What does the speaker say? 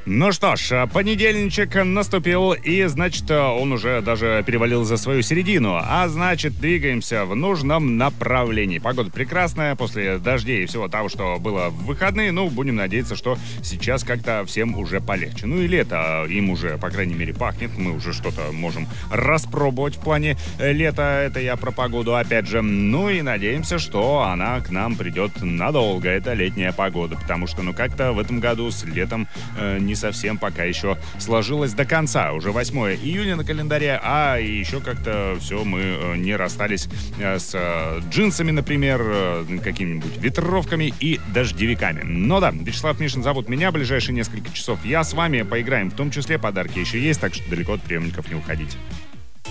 Ну что ж, понедельничек наступил, и, значит, он уже даже перевалил за свою середину, а значит, двигаемся в нужном направлении. Погода прекрасная, после дождей и всего того, что было в выходные, ну, будем надеяться, что сейчас как-то всем уже полегче. Ну и лето им уже, по крайней мере, пахнет, мы уже что-то можем распробовать в плане лета, это я про погоду опять же. Ну и надеемся, что она к нам придет надолго, это летняя погода, потому что, ну, как-то в этом году с летом не совсем пока еще сложилось до конца. Уже 8 июня на календаре, а еще как-то все мы не расстались с джинсами, например, какими-нибудь ветровками и дождевиками. Но да, Вячеслав Мишин зовут меня. Ближайшие несколько часов я с вами поиграем. В том числе подарки еще есть, так что далеко от приемников не уходите.